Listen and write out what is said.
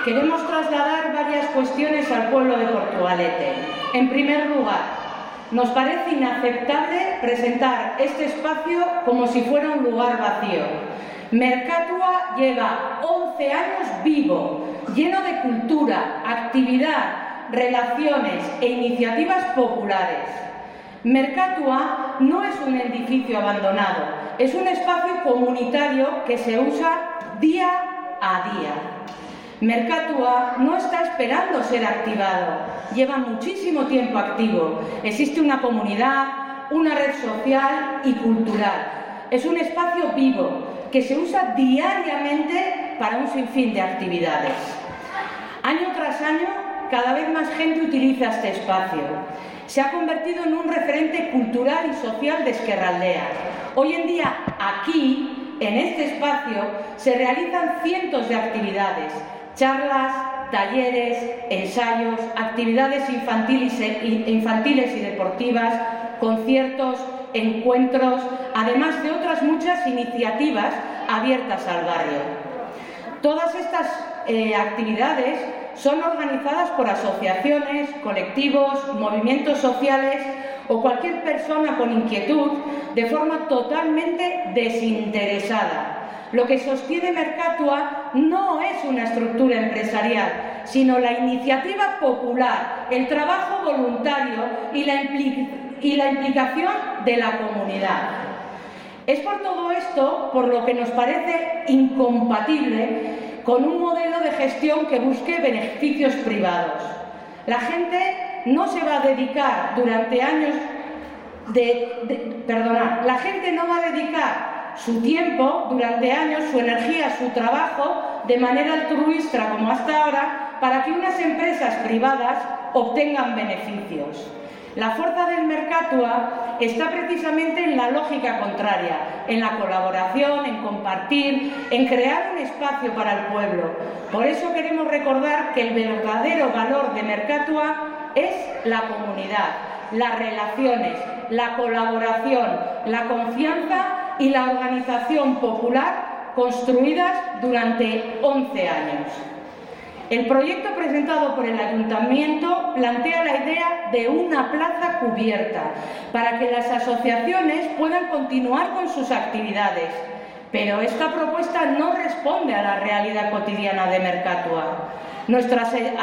queremos trasladar varias cuestiones al pueblo de Portugalete. En primer lugar, nos parece inaceptable presentar este espacio como si fuera un lugar vacío. Mercatua lleva 11 años vivo, lleno de cultura, actividad, relaciones e iniciativas populares. Mercatua no es un edificio abandonado, es un espacio comunitario que se usa día a día. Mercatua no está esperando ser activado, lleva muchísimo tiempo activo. Existe una comunidad, una red social y cultural. Es un espacio vivo que se usa diariamente para un sinfín de actividades. Año tras año, cada vez más gente utiliza este espacio. Se ha convertido en un referente cultural y social de Ezkerraldea. Hoy en día, aquí, en este espacio, se realizan cientos de actividades, charlas, talleres, ensayos, actividades infantiles y deportivas, conciertos, encuentros, además de otras muchas iniciativas abiertas al barrio. Todas estas actividades son organizadas por asociaciones, colectivos, movimientos sociales o cualquier persona con inquietud de forma totalmente desinteresada. Lo que sostiene Mercatua no es una estructura empresarial, sino la iniciativa popular, el trabajo voluntario y la implicación de la comunidad. Es por todo esto por lo que nos parece incompatible con un modelo de gestión que busque beneficios privados. La gente no se va a dedicar durante años la gente no va a dedicar su tiempo durante años, su energía, su trabajo de manera altruista como hasta ahora para que unas empresas privadas obtengan beneficios. La fuerza del Mercatua está precisamente en la lógica contraria, en la colaboración, en compartir, en crear un espacio para el pueblo. Por eso queremos recordar que el verdadero valor de Mercatua es la comunidad, las relaciones, la colaboración, la confianza y la organización popular construidas durante 11 años. El proyecto presentado por el Ayuntamiento plantea la idea de una plaza cubierta para que las asociaciones puedan continuar con sus actividades, pero esta propuesta no responde a la realidad cotidiana de Mercatua. Nuestras